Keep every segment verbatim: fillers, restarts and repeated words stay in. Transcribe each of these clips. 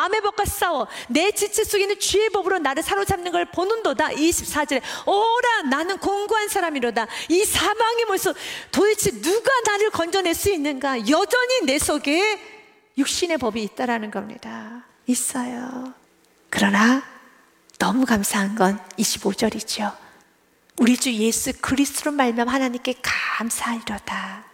마음의 법과 싸워 내 지체 속에 있는 죄의 법으로 나를 사로잡는 걸 보는도다. 이십사 절에 오라 나는 공고한 사람이로다. 이 사망의 물속 도대체 누가 나를 건져낼 수 있는가? 여전히 내 속에 육신의 법이 있다라는 겁니다. 있어요. 그러나 너무 감사한 건 이십오 절이죠. 우리 주 예수 그리스도로 말미암아 하나님께 감사하리로다.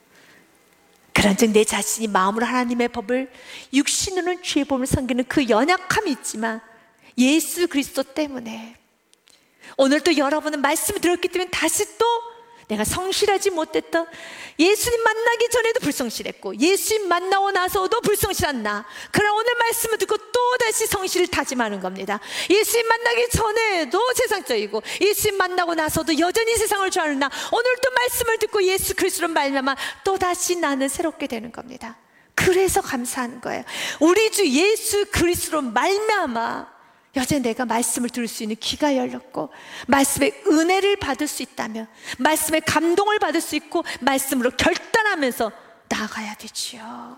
그런즉 내 자신이 마음으로 하나님의 법을, 육신으로는 죄의 법을 섬기는 그 연약함이 있지만 예수 그리스도 때문에, 오늘 또 여러분은 말씀을 들었기 때문에 다시 또 내가 성실하지 못했던, 예수님 만나기 전에도 불성실했고 예수님 만나고 나서도 불성실한 나, 그러나 오늘 말씀을 듣고 또다시 성실을 다짐하는 겁니다. 예수님 만나기 전에도 세상적이고 예수님 만나고 나서도 여전히 세상을 좋아하는 나, 오늘 또 말씀을 듣고 예수 그리스도로 말미암아 또다시 나는 새롭게 되는 겁니다. 그래서 감사하는 거예요. 우리 주 예수 그리스도로 말미암아 여전히 내가 말씀을 들을 수 있는 귀가 열렸고 말씀의 은혜를 받을 수 있다면, 말씀의 감동을 받을 수 있고 말씀으로 결단하면서 나아가야 되지요.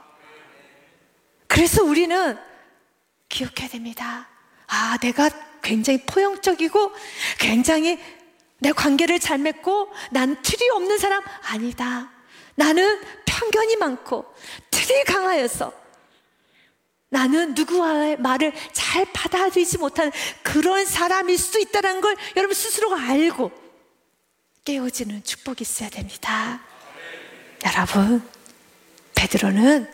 그래서 우리는 기억해야 됩니다. 아, 내가 굉장히 포용적이고 굉장히 내 관계를 잘 맺고 난 틀이 없는 사람 아니다. 나는 편견이 많고 틀이 강하여서 나는 누구와의 말을 잘 받아들이지 못하는 그런 사람일 수 있다는 걸 여러분 스스로가 알고 깨어지는 축복이 있어야 됩니다. 여러분, 베드로는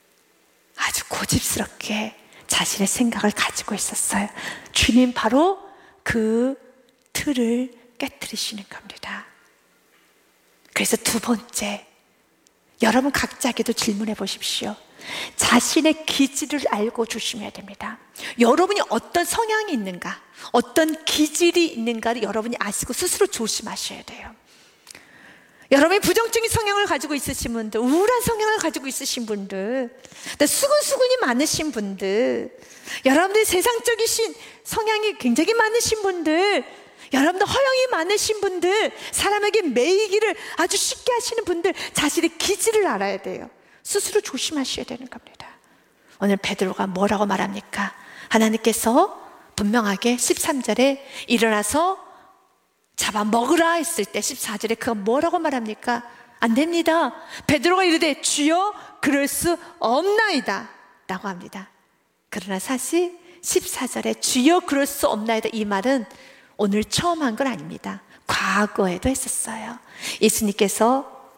아주 고집스럽게 자신의 생각을 가지고 있었어요. 주님 바로 그 틀을 깨뜨리시는 겁니다. 그래서 두 번째, 여러분 각자에게도 질문해 보십시오. 자신의 기질을 알고 조심해야 됩니다. 여러분이 어떤 성향이 있는가, 어떤 기질이 있는가를 여러분이 아시고 스스로 조심하셔야 돼요. 여러분이 부정적인 성향을 가지고 있으신 분들, 우울한 성향을 가지고 있으신 분들, 수근수근이 많으신 분들, 여러분들이 세상적이신 성향이 굉장히 많으신 분들, 여러분들 허영이 많으신 분들, 사람에게 매이기를 아주 쉽게 하시는 분들, 자신의 기질을 알아야 돼요. 스스로 조심하셔야 되는 겁니다. 오늘 베드로가 뭐라고 말합니까? 하나님께서 분명하게 십삼 절에 일어나서 잡아먹으라 했을 때 십사 절에 그가 뭐라고 말합니까? 안 됩니다. 베드로가 이르되 주여 그럴 수 없나이다 라고 합니다. 그러나 사실 십사 절에 주여 그럴 수 없나이다, 이 말은 오늘 처음 한 건 아닙니다. 과거에도 했었어요. 예수님께서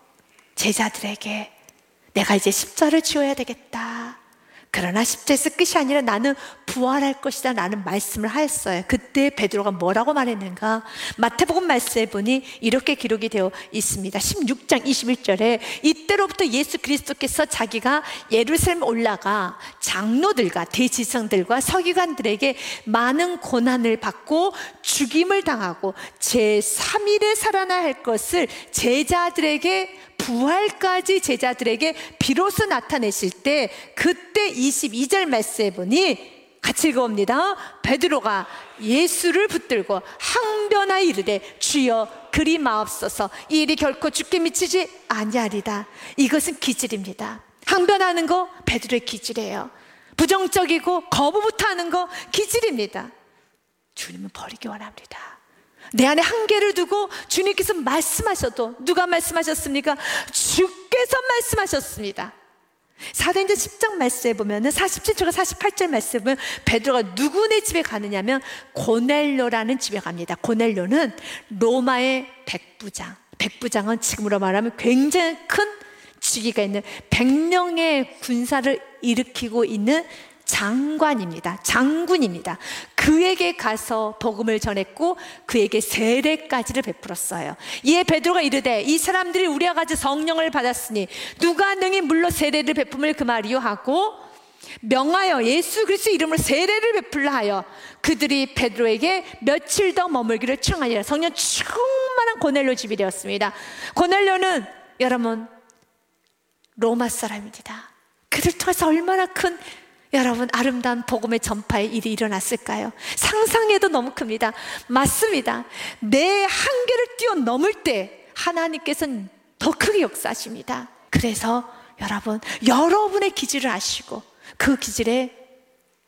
제자들에게 내가 이제 십자를 지어야 되겠다, 그러나 십자에서 끝이 아니라 나는 부활할 것이다 라는 말씀을 하였어요. 그때 베드로가 뭐라고 말했는가? 마태복음 말씀에 보니 이렇게 기록이 되어 있습니다. 십육 장 이십일 절에 이때로부터 예수 그리스도께서 자기가 예루살렘 올라가 장로들과 대지성들과 서기관들에게 많은 고난을 받고 죽임을 당하고 제삼 일에 살아나 할 것을 제자들에게, 부활까지 제자들에게 비로소 나타내실 때, 그때 이십이 절 말씀에 보니 같이 읽어봅니다. 베드로가 예수를 붙들고 항변하여 이르되 주여 그리 마옵소서, 이 일이 결코 죽게 미치지 아니하리다. 이것은 기질입니다. 항변하는 거 베드로의 기질이에요. 부정적이고 거부부터 하는 거 기질입니다. 주님은 버리기 원합니다. 내 안에 한계를 두고 주님께서 말씀하셔도, 누가 말씀하셨습니까? 주께서 말씀하셨습니다. 사도행전 십 장 말씀에 보면 사십칠 절과 사십팔 절 말씀에 보면 베드로가 누구네 집에 가느냐면 고넬료라는 집에 갑니다. 고넬료는 로마의 백부장, 백부장은 지금으로 말하면 굉장히 큰 직위가 있는 백 명의 군사를 일으키고 있는 장관입니다. 장군입니다. 그에게 가서 복음을 전했고 그에게 세례까지를 베풀었어요. 이에 베드로가 이르되 이 사람들이 우리와 같이 성령을 받았으니 누가 능히 물로 세례를 베품을 금하리요 하고 명하여 예수 그리스도 이름으로 세례를 베풀라 하여 그들이 베드로에게 며칠 더 머물기를 청하니라. 성령 충만한 고넬료 집이 되었습니다. 고넬료는 여러분 로마 사람입니다. 그들 통해서 얼마나 큰 여러분 아름다운 복음의 전파의 일이 일어났을까요? 상상해도 너무 큽니다. 맞습니다. 내 한계를 뛰어넘을 때 하나님께서는 더 크게 역사하십니다. 그래서 여러분, 여러분의 기질을 아시고 그 기질에